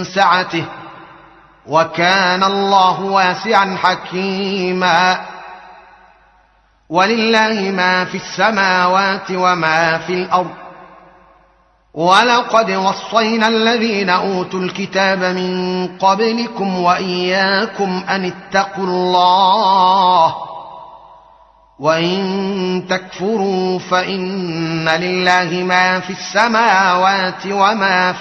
سعته، وكان الله واسعا حكيما. ولله ما في السماوات وما في الأرض. ولقد وصينا الذين أوتوا الكتاب من قبلكم وإياكم أن اتقوا الله، وإن تكفروا فإن لله ما في السماوات وما في